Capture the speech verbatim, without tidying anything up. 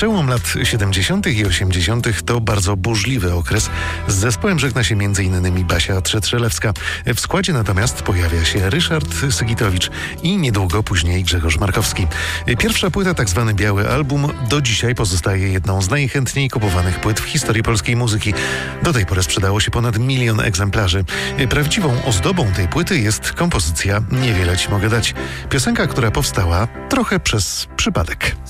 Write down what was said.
Przełom lat siedemdziesiątych i osiemdziesiątych to bardzo burzliwy okres. Z zespołem żegna się między innymi Basia Trzetrzelewska. W składzie natomiast pojawia się Ryszard Sygitowicz i niedługo później Grzegorz Markowski. Pierwsza płyta, tak zwany biały album, do dzisiaj pozostaje jedną z najchętniej kupowanych płyt w historii polskiej muzyki. Do tej pory sprzedało się ponad milion egzemplarzy. Prawdziwą ozdobą tej płyty jest kompozycja Niewiele ci mogę dać. Piosenka, która powstała trochę przez przypadek.